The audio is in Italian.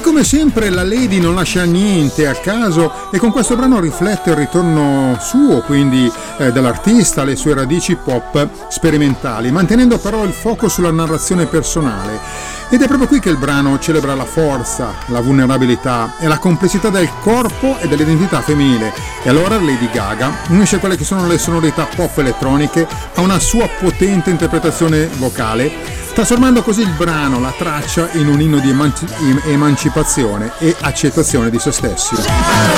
come sempre la Lady non lascia niente a caso e con questo brano riflette il ritorno suo, quindi dell'artista, alle sue radici pop sperimentali, mantenendo però il fuoco sulla narrazione personale. Ed è proprio qui che il brano celebra la forza, la vulnerabilità e la complessità del corpo e dell'identità femminile. E allora Lady Gaga unisce quelle che sono le sonorità pop elettroniche a una sua potente interpretazione vocale, trasformando così il brano, la traccia, in un inno di emancipazione e accettazione di se stessi.